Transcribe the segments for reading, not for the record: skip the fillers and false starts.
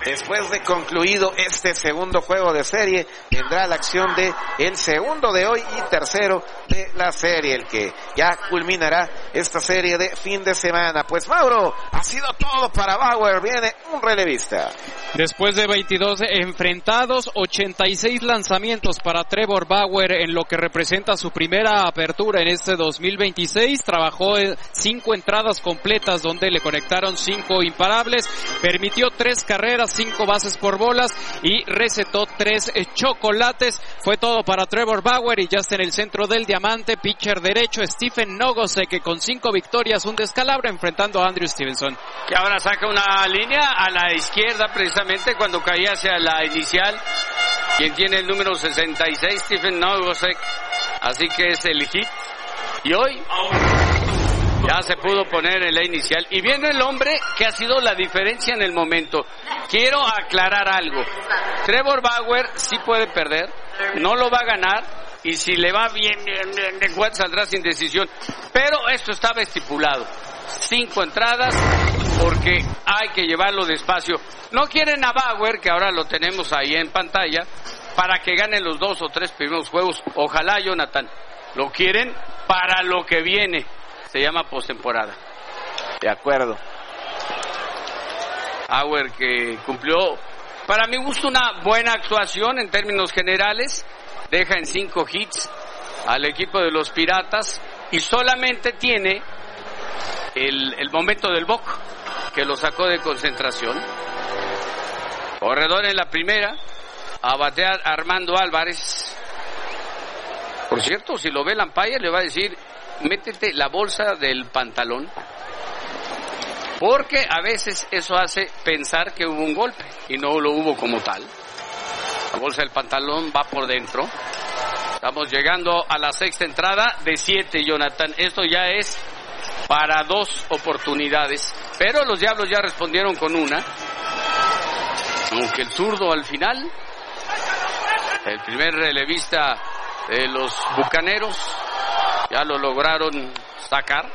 después de concluido este segundo juego de serie, tendrá la acción de el segundo de hoy y tercero de la serie, el que ya culminará esta serie de fin de semana. Pues Mauro, ha sido todo para Bauer, viene un relevista. Después de 22 enfrentados, 86 lanzamientos para Trevor Bauer en lo que representa su primera apertura en este 2026. Trabajó 5 entradas completas donde le conectaron 5 imparables, permitió 3 carreras, 5 bases por bolas y recetó 3 chocolates. Fue todo para Trevor Bauer y ya está en el centro del diamante, pitcher derecho Stephen Nogosek, con 5 victorias, un descalabro enfrentando a Andrew Stevenson. Que ahora saca una línea a la izquierda precisamente cuando caía hacia la inicial. Quien tiene el número 66, Stephen Nogosek. Así que es el hit. Y hoy ya se pudo poner en la inicial. Y viene el hombre que ha sido la diferencia en el momento. Quiero aclarar algo. Trevor Bauer sí puede perder, no lo va a ganar. Y si le va bien, saldrá sin decisión. Pero esto estaba estipulado. 5 entradas, porque hay que llevarlo despacio. No quieren a Bauer, que ahora lo tenemos ahí en pantalla, para que gane los 2 o 3 primeros juegos. Ojalá, Jonathan. Lo quieren para lo que viene. Se llama postemporada. De acuerdo. Bauer, que cumplió, para mi gusto, una buena actuación en términos generales. Deja en 5 hits al equipo de los Piratas y solamente tiene el momento del boc que lo sacó de concentración. Corredor en la primera, a batear Armando Álvarez. Por cierto, si lo ve el umpire le va a decir, métete la bolsa del pantalón, porque a veces eso hace pensar que hubo un golpe y no lo hubo como tal. La bolsa del pantalón va por dentro. Estamos llegando a la 6ª entrada de 7, Jonathan. Esto ya es para 2 oportunidades, pero los Diablos ya respondieron con una. Aunque el zurdo al final, el primer relevista de los Bucaneros, ya lo lograron sacar.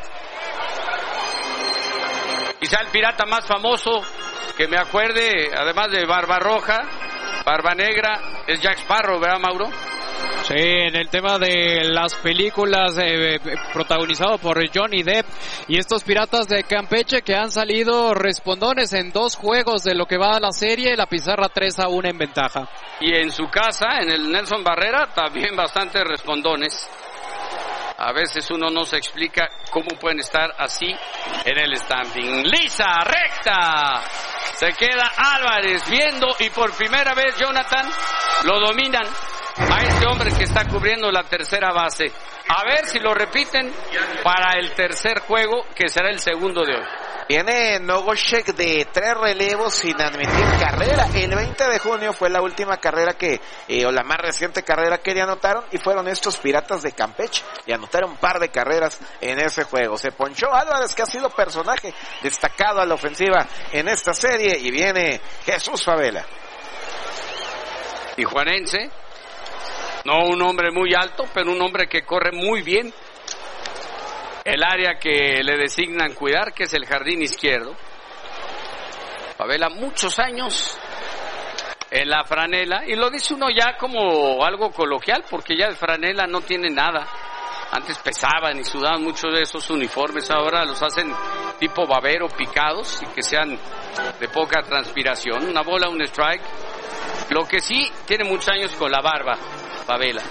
Quizá el pirata más famoso que me acuerde, además de Barba Roja, Barba Negra, es Jack Sparrow, ¿verdad, Mauro? Sí, en el tema de las películas protagonizado por Johnny Depp y estos Piratas de Campeche que han salido respondones en 2 juegos de lo que va a la serie, la pizarra 3-1 en ventaja. Y en su casa, en el Nelson Barrera, también bastantes respondones. A veces uno no se explica cómo pueden estar así en el standing. Lisa, recta. Se queda Álvarez viendo y por primera vez, Jonathan, lo dominan a este hombre que está cubriendo la tercera base. A ver si lo repiten para el tercer juego, que será el segundo de hoy. Viene Nogosek de 3 relevos sin admitir carrera. El 20 de junio fue la última carrera o la más reciente carrera que le anotaron, y fueron estos Piratas de Campeche, y anotaron un par de carreras en ese juego. Se ponchó Álvarez, que ha sido personaje destacado a la ofensiva en esta serie, y viene Jesús Favela. Tijuanense, no un hombre muy alto, pero un hombre que corre muy bien el área que le designan cuidar, que es el jardín izquierdo. Favela, muchos años en la franela, y lo dice uno ya como algo coloquial, porque ya de franela no tiene nada. Antes pesaban y sudaban mucho de esos uniformes, ahora los hacen tipo babero, picados, y que sean de poca transpiración. Una bola, un strike. Lo que sí, tiene muchos años con la barba, Favela.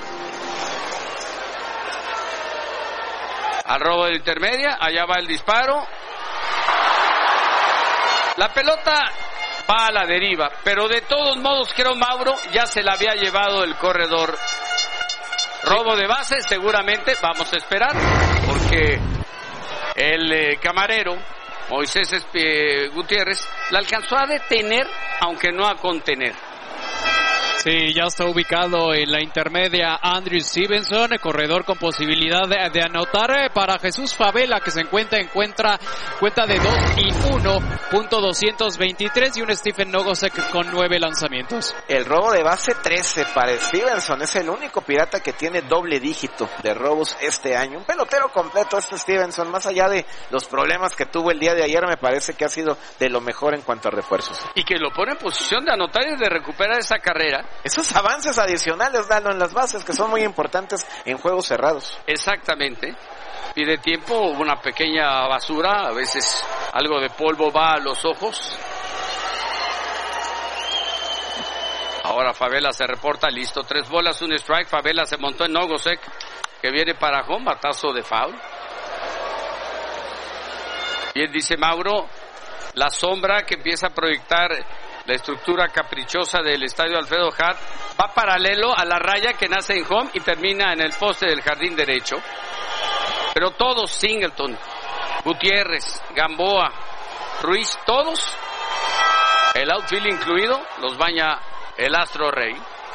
Al robo de intermedia, allá va el disparo. La pelota va a la deriva, pero de todos modos, creo, Mauro, ya se la había llevado el corredor. Robo de base, seguramente, vamos a esperar, porque el camarero, Moisés Gutiérrez, la alcanzó a detener, aunque no a contener. Sí, ya está ubicado en la intermedia Andrew Stevenson, el corredor con posibilidad de anotar para Jesús Favela, que se cuenta de 2-1.223 y un Stephen Nogosek con 9 lanzamientos. El robo de base 13 para Stevenson, es el único pirata que tiene doble dígito de robos este año. Un pelotero completo este Stevenson, más allá de los problemas que tuvo el día de ayer, me parece que ha sido de lo mejor en cuanto a refuerzos. Y que lo pone en posición de anotar y de recuperar esa carrera. Esos avances adicionales, Lalo, en las bases, que son muy importantes en juegos cerrados. Exactamente. Pide tiempo, una pequeña basura, a veces algo de polvo va a los ojos. Ahora Favela se reporta, listo, 3 bolas, 1 strike. Favela se montó en Nogosek, que viene para home, batazo de foul. Bien, dice Mauro, la sombra que empieza a proyectar la estructura caprichosa del estadio Alfredo Hart va paralelo a la raya que nace en home y termina en el poste del jardín derecho. Pero todos, Singleton, Gutiérrez, Gamboa, Ruiz, todos, el outfield incluido, los baña el Astro Rey.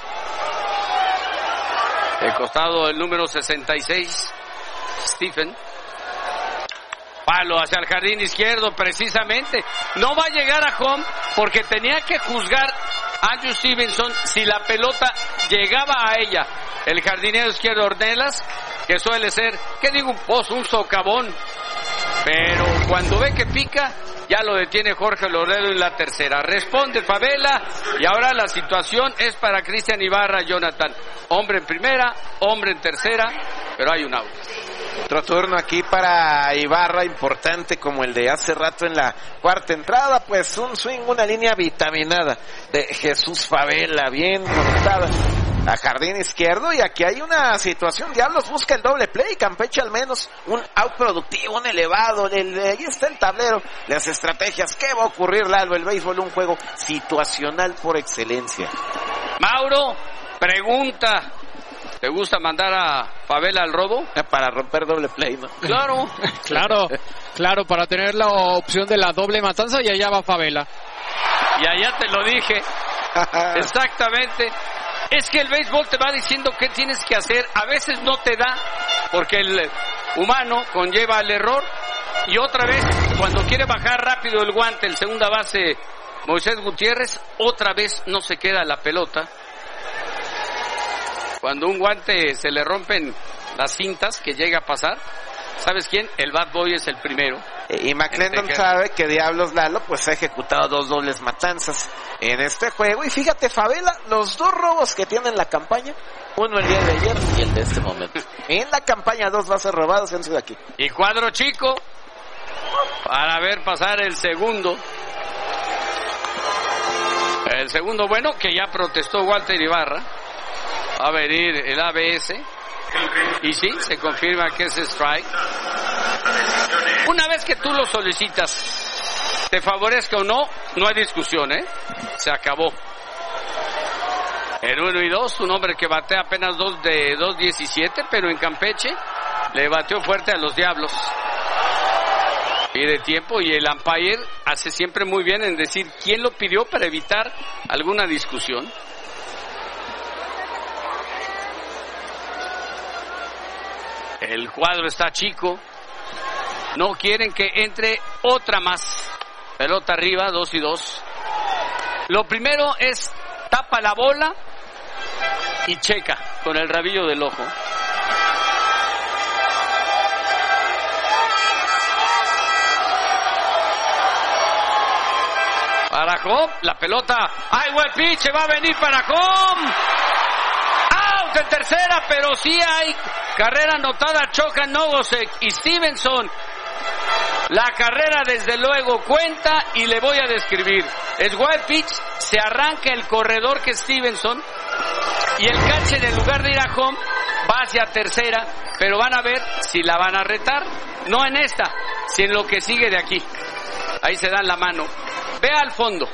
El costado del número 66, Stephen. Palo hacia el jardín izquierdo, precisamente. No va a llegar a home porque tenía que juzgar a Andrew Stevenson si la pelota llegaba a ella. El jardinero izquierdo Ornelas, que suele ser, ¿qué digo? Un socavón. Pero cuando ve que pica, ya lo detiene Jorge Loredo en la tercera. Responde Favela y ahora la situación es para Cristian Ibarra, Jonathan. Hombre en primera, hombre en tercera, pero hay un out. Otro turno aquí para Ibarra, importante como el de hace rato en la cuarta entrada, pues un swing, una línea vitaminada de Jesús Favela, bien conectada a jardín izquierdo, y aquí hay una situación, Diablos busca el doble play, Campeche al menos un out productivo, un elevado, ahí está el tablero, las estrategias, ¿qué va a ocurrir, Lalo? El béisbol, un juego situacional por excelencia. Mauro, pregunta, ¿te gusta mandar a Favela al robo? Para romper doble play, ¿no? Claro. Claro, para tener la opción de la doble matanza, y allá va Favela. Y allá te lo dije. Exactamente. Es que el béisbol te va diciendo qué tienes que hacer. A veces no te da, porque el humano conlleva el error. Y otra vez, cuando quiere bajar rápido el guante, el segunda base, Moisés Gutiérrez, otra vez no se queda la pelota. Cuando un guante se le rompen las cintas, que llega a pasar, ¿sabes quién? El Bad Boy es el primero. Y McClendon sabe que Diablos, Lalo, pues ha ejecutado 2 dobles matanzas en este juego. Y fíjate, Favela, los 2 robos que tiene en la campaña, uno el día de ayer y el de este momento. En la campaña 2 bases robadas han sido aquí. Y cuadro chico para ver pasar el segundo. El segundo, bueno, que ya protestó Walter Ibarra. Va a venir el ABS. Y sí, se confirma que es strike. Una vez que tú lo solicitas, te favorezca o no, no hay discusión, ¿eh? Se acabó. El 1 y 2, un hombre que batea apenas 2 de 2.17, pero en Campeche le bateó fuerte a los Diablos. Pide tiempo y el umpire hace siempre muy bien en decir quién lo pidió para evitar alguna discusión. El cuadro está chico. No quieren que entre otra más. Pelota arriba, 2 y 2. Lo primero es tapa la bola y checa con el rabillo del ojo. Para home, la pelota. ¡Ay, buen pitch! Va a venir para home. ¡Out en tercera! Pero sí hay carrera anotada. Chocan Nogosek y Stevenson. La carrera desde luego cuenta y le voy a describir. Es wild pitch, se arranca el corredor que es Stevenson y el catcher en lugar de ir a home va hacia tercera, pero van a ver si la van a retar. No en esta, sino en lo que sigue de aquí. Ahí se dan la mano. Ve al fondo.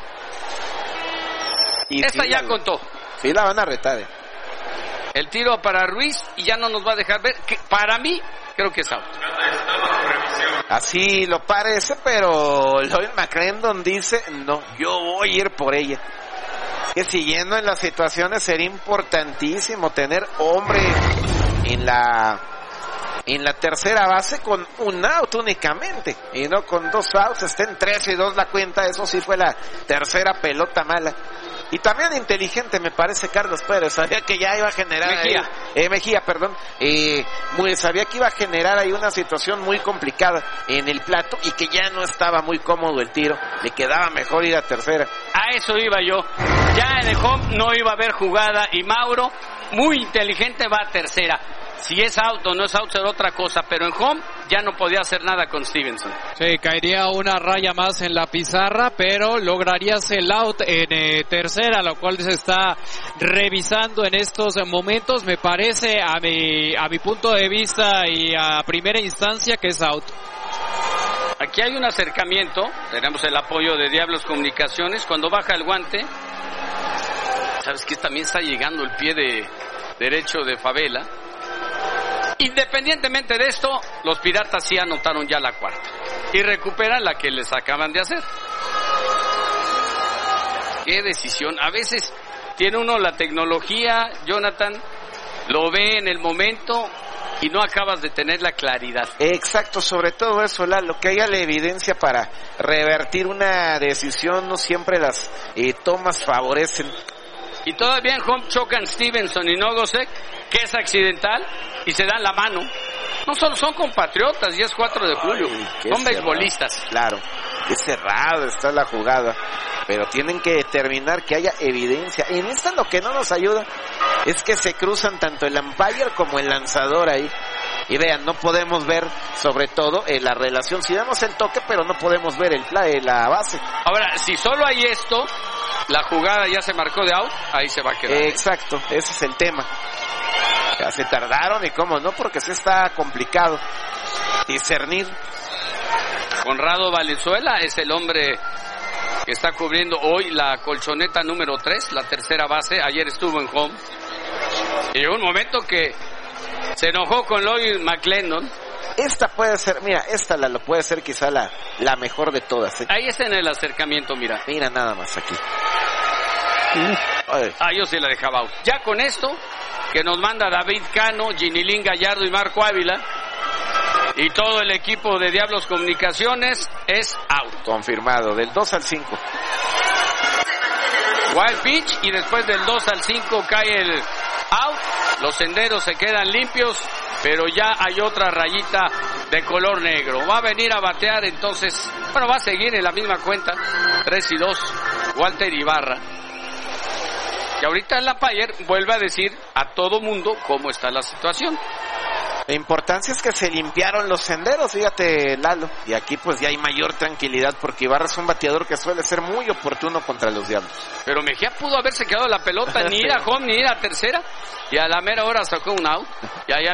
Y esta sí, ya contó. Sí la van a retar, El tiro para Ruiz y ya no nos va a dejar ver. Que para mí, creo que es out. Así lo parece, pero Lloyd McClendon dice, no, yo voy a ir por ella. Que siguiendo en las situaciones sería importantísimo tener hombre en la tercera base con un out únicamente y no con 2 outs, estén 3-2 la cuenta. Eso sí fue la tercera pelota mala. Y también inteligente me parece Carlos Pérez, sabía que ya iba a generar Mejía, sabía que iba a generar ahí una situación muy complicada en el plato y que ya no estaba muy cómodo el tiro, le quedaba mejor ir a tercera. A eso iba yo, ya en el home no iba a haber jugada y Mauro, muy inteligente, va a tercera. Si es out o no es out será otra cosa, pero en home ya no podía hacer nada con Stevenson. Sí, caería una raya más en la pizarra, pero lograrías el out en tercera, lo cual se está revisando en estos momentos. Me parece, a mi punto de vista y a primera instancia, que es out. Aquí hay un acercamiento, tenemos el apoyo de Diablos Comunicaciones. Cuando baja el guante, sabes que también está llegando el pie de derecho de Favela. Independientemente de esto, los Piratas sí anotaron ya la cuarta y recuperan la que les acaban de hacer. Qué decisión. A veces tiene uno la tecnología, Jonathan, lo ve en el momento y no acabas de tener la claridad. Exacto, sobre todo eso, Lalo, que haya la evidencia para revertir una decisión, no siempre las tomas favorecen. Y todavía en home chocan Stevenson y Nogosek, que es accidental, y se dan la mano. No solo son compatriotas, y es 4 de julio, son beisbolistas. Claro, qué cerrado está la jugada, pero tienen que determinar que haya evidencia. En esta lo que no nos ayuda es que se cruzan tanto el umpire como el lanzador ahí. Y vean, no podemos ver sobre todo la relación, si damos el toque, pero no podemos ver la base. Ahora, si solo hay esto, la jugada ya se marcó de out, ahí se va a quedar. Exacto, ese es el tema. Ya se tardaron y cómo no, porque sí está complicado discernir. Conrado Valenzuela es el hombre que está cubriendo hoy la colchoneta número 3, la tercera base. Ayer estuvo en home. Y llegó un momento que se enojó con Lloyd McClendon. Esta puede ser, mira, lo puede ser quizá la mejor de todas. Ahí está en el acercamiento, mira. Mira nada más aquí. Yo sí la dejaba out. Ya con esto, que nos manda David Cano, Ginilín Gallardo y Marco Ávila, y todo el equipo de Diablos Comunicaciones, es out. Confirmado, del 2 al 5. Wild pitch, y después del 2 al 5 cae el out. Los senderos se quedan limpios, pero ya hay otra rayita de color negro. Va a venir a batear entonces, va a seguir en la misma cuenta, 3-2, Walter Ibarra. Y ahorita el umpire vuelve a decir a todo mundo cómo está la situación. La importancia es que se limpiaron los senderos, fíjate, Lalo. Y aquí pues ya hay mayor tranquilidad porque Ibarra es un bateador que suele ser muy oportuno contra los Diablos. Pero Mejía pudo haberse quedado la pelota, ni ir a home ni ir a tercera. Y a la mera hora sacó un out. Y allá